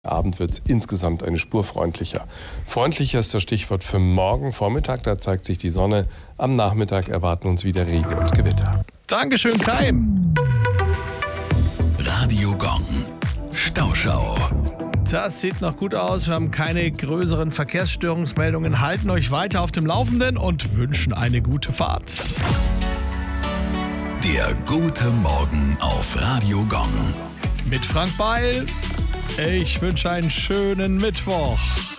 Abend wird es insgesamt eine Spur freundlicher. Freundlicher ist das Stichwort für morgen Vormittag. Da zeigt sich die Sonne. Am Nachmittag erwarten uns wieder Regen und Gewitter. Dankeschön, Keim. Radio Gong. Stauschau. Das sieht noch gut aus. Wir haben keine größeren Verkehrsstörungsmeldungen, halten euch weiter auf dem Laufenden und wünschen eine gute Fahrt. Der gute Morgen auf Radio Gong. Mit Frank Beil. Ich wünsche einen schönen Mittwoch.